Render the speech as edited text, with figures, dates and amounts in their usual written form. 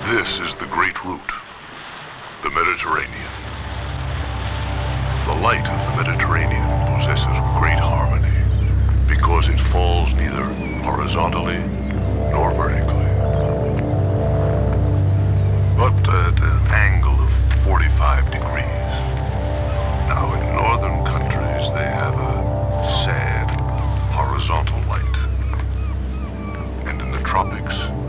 This is the great route, the Mediterranean. The light of the Mediterranean possesses great harmony because it falls neither horizontally nor vertically, but at an angle of 45 degrees. Now, in northern countries, they have a sad horizontal light, and in the tropics,